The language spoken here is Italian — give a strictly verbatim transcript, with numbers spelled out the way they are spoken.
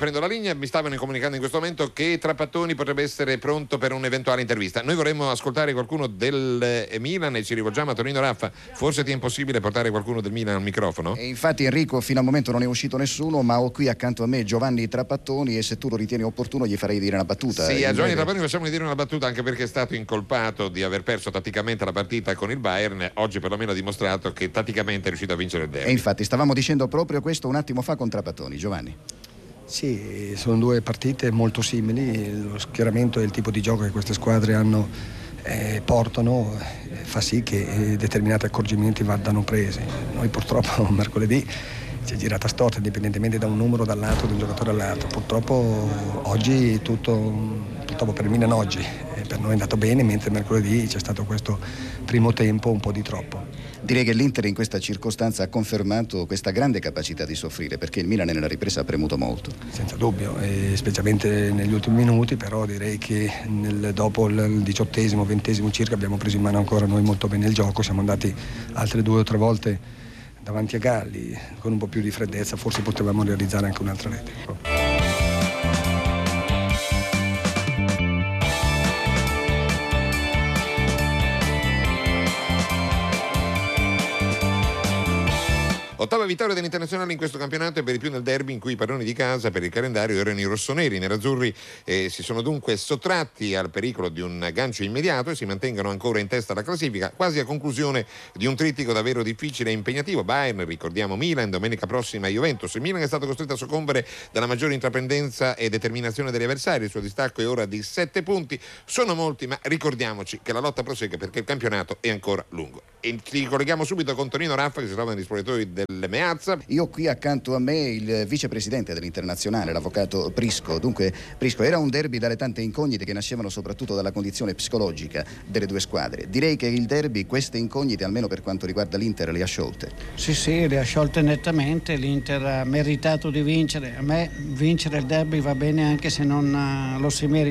prendo la linea, mi stavano comunicando in questo momento che Trapattoni potrebbe essere pronto per un'eventuale intervista. Noi vorremmo ascoltare qualcuno del Milan e ci rivolgiamo a Tonino Raffa. Forse ti è impossibile portare qualcuno del Milan al microfono? E infatti Enrico, fino al momento non è uscito nessuno, ma ho qui accanto a me Giovanni Trapattoni e se tu lo ritieni opportuno gli farei dire una battuta. Sì, a Giovanni breve. Trapattoni facciamo dire una battuta, anche perché è stato incolpato di aver perso tatticamente la partita con il Bayern. Oggi perlomeno ha dimostrato che tatticamente è riuscito a vincere il derby. E infatti stavamo dicendo proprio questo un attimo fa con Trapattoni. Giovanni. Sì, sono due partite molto simili, lo schieramento e il tipo di gioco che queste squadre hanno eh, portano eh, fa sì che eh, determinati accorgimenti vadano presi. Noi purtroppo mercoledì ci è girata storta, indipendentemente da un numero dal lato, da un giocatore all'altro. Purtroppo oggi tutto, purtroppo per il Milan oggi eh, per noi è andato bene, mentre mercoledì c'è stato questo primo tempo un po' di troppo. Direi che l'Inter in questa circostanza ha confermato questa grande capacità di soffrire, perché il Milan nella ripresa ha premuto molto. Senza dubbio, e specialmente negli ultimi minuti, però direi che nel, dopo il diciottesimo, ventesimo circa abbiamo preso in mano ancora noi molto bene il gioco, siamo andati altre due o tre volte davanti a Galli, con un po' più di freddezza forse potevamo realizzare anche un'altra rete. Ottava vittoria dell'Internazionale in questo campionato e per di più nel derby in cui i padroni di casa per il calendario erano i rossoneri. I nerazzurri eh, si sono dunque sottratti al pericolo di un gancio immediato e si mantengono ancora in testa alla classifica, quasi a conclusione di un trittico davvero difficile e impegnativo. Bayern, ricordiamo Milan, domenica prossima Juventus. Il Milan è stato costretto a soccombere dalla maggiore intraprendenza e determinazione degli avversari. Il suo distacco è ora di sette punti. Sono molti, ma ricordiamoci che la lotta prosegue perché il campionato è ancora lungo. E ci colleghiamo subito con Tonino Raffa, che si trova negli spogliatoi del Meazza. Io ho qui accanto a me il vicepresidente dell'Internazionale, l'avvocato Prisco. Dunque, Prisco, era un derby dalle tante incognite che nascevano soprattutto dalla condizione psicologica delle due squadre. Direi che il derby queste incognite, almeno per quanto riguarda l'Inter, le ha sciolte. Sì, sì, le ha sciolte nettamente. L'Inter ha meritato di vincere. A me vincere il derby va bene anche se non lo si merita.